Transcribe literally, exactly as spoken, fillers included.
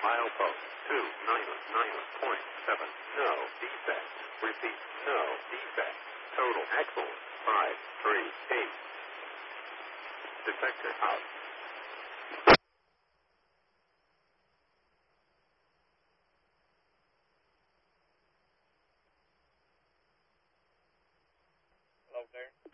Milepost two nine nine point seven. No defect. Repeat. No defect. Total axle five three eight. Detector out. Hello there.